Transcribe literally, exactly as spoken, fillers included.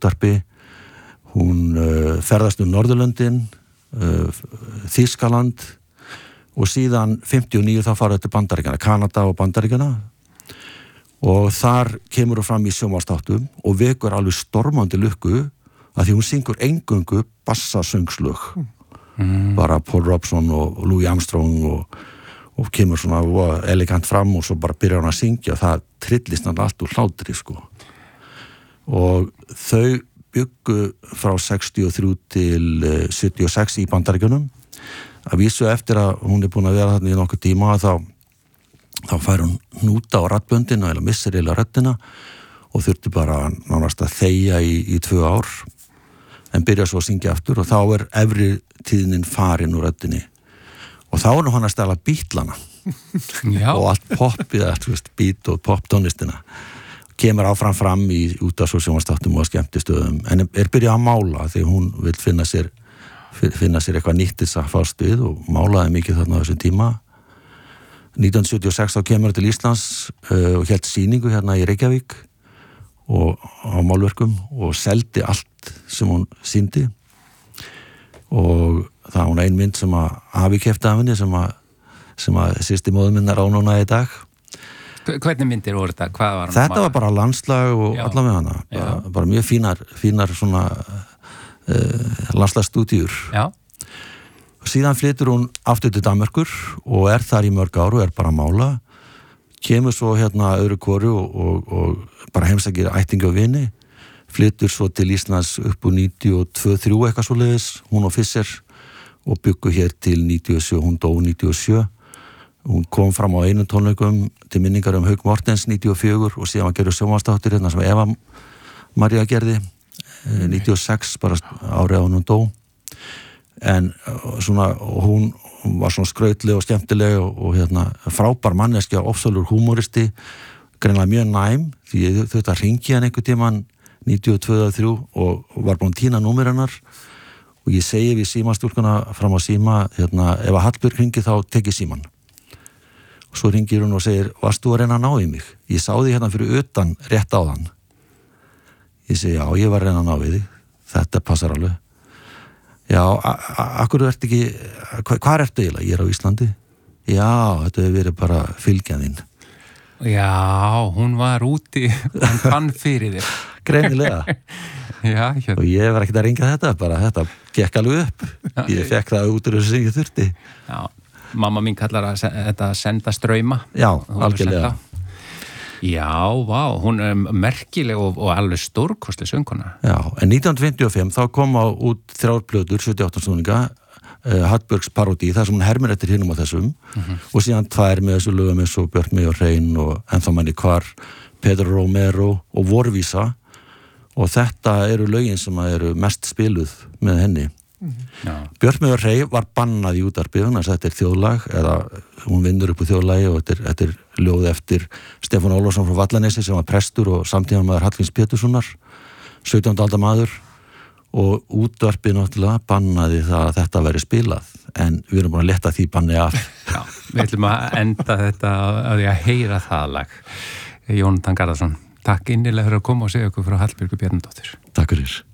útvarpi, hún uh, ferðast um Norðurlöndin, uh, Þýskaland og síðan fimmtíu og níu þá fara þetta Bandaríkjana, Kanada og Bandaríkjana og þar kemur hún fram í sjónvarpsþáttum og vekur alveg stormandi lukku að því hún syngur eingöngu bassasöngslög mm. bara Paul Robson og Louis Armstrong og, og kemur svona elegant fram og svo bara byrjar hún að syngja og það trillist hann allt úr hlátri sko og þau byggu frá sextíu og þrjú til sjötíu og sex í Bandaríkjunum að vísu eftir að hún er búin að vera þarna í nokkuð tíma þá, þá fær hún hnúta á raddböndina eða missir eða röddina og þurfti bara nánast að þegja í, í tvö ár en byrja svo að syngja aftur og þá er efri tíðnin farin úr röddinni og þá er hann að stela bítlana og allt poppið, allt bít og poptónlistina kemur áfram fram í útvarps- og sjónvarpsþáttum og skemmtistöðum en er byrjað að mála því hún vil finna sér finna sér eitthvað nýtt þess að fást við og málaði mikið þarna á þessum tíma nítján hundruð sjötíu og sex þá kemur til Íslands uh, og hélt sýningu hérna í Reykjavík og á málverkum og seldi allt sem hún sýndi og það var hún ein mynd sem að hafi keypt af henni sem að, sem að sýsti móður minnar á núna í dag. Hvernig myndir voru þetta? Hvað var þetta var bara landslag og allavega hana bara, bara mjög fínar, fínar svona Uh, landslagsstúdíur og síðan flytur hún aftur til Danmerkur og er þar í mörg ár og er bara að mála kemur svo hérna öðru hvoru og, og, og bara heimsækir ættingi og vini flytur svo til Íslands upp úr níutíu og tvö þrjú eitthvað svoleiðis hún og Fischer og byggu hér til níutíu og sjö, hún dó níutíu og sjö hún kom fram á einum tónleikum til minningar um Hauk Mortens níutíu og fjögur og síðan var gerður sjónvarpsþáttur hérna sem Eva María gerði níutíu og sex bara árið á hún dó en svona hún var svona skrautleg og skemmtileg og, og hérna frábær manneskja ofsalur húmoristi greinilega mjög næm því ég þurfti að hringja hann einhver tíman níutíu og tvö og þrjú og var búin að týna númer hennar og ég segi við símastúlkuna fram á síma hérna ef að Hallbjörg hringi þá tek ég síman og svo hringir hún og segir varst þú að reyna að ná í mig ég sá því hérna fyrir utan rétt áðan ég segi, já, ég var að reyna að ná við þig. Þetta passar alveg. Já, akkur ertu ekki, hvað ertu eiginlega? Ég er á Íslandi. Já, þetta hefur verið bara fylgjaðinn. Já, hún var úti, hann fann fyrir þér. Greinilega. Já, hérna. Og ég var ekkert að ringa þetta, bara þetta gekk alveg upp. Ég fekk það út úr þessu sem ég þurfti. Já, mamma mín kallar að þetta senda strauma. Já, algjörlega. Já, vá, hún er merkileg og, og alveg stórkostleg söngkona. Já, en nítján hundruð fimmtíu og fimm þá kom á út þrjár plötur, sjötíu og átta snúninga, uh, Hallbjörgs parodí, þar sem hún hermir eftir hinum á þessum, mm-hmm. og síðan tvær með þessu lögum eins og Björn Mig og Hrein og Ennþá manni hvar, Pedro Romero og Vorvísa, og þetta eru lögin sem eru mest spiluð með henni. Mm-hmm. Björn Mig og Hrein var bannað í útvarpi, þannig að þetta er þjóðlag, eða hún vinnur upp úr þjóðlagi og þetta er, þetta er ljóð eftir Stefán Ólafsson frá Vallanesi sem var prestur og samtíma maður Hallgríms Péturssonar, sautjánda aldar maður og útvarpið náttúrulega bannaði það að þetta væri spilað en við erum búin að letta því banni af. Já, við ætlum að enda þetta að því að heyra það lag. Jónatan Garðarsson, takk innilega fyrir að koma og segja okkur frá Hallbjörgu Bjarnadóttur. Takk fyrir.